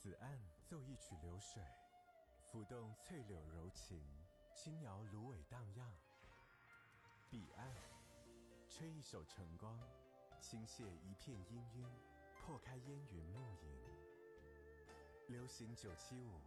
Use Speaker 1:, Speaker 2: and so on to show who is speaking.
Speaker 1: 此岸奏一曲流水，浮动翠柳柔情，轻摇芦苇荡漾。彼岸吹一首晨光，倾泻一片氤氲，破开烟云暮影。流行975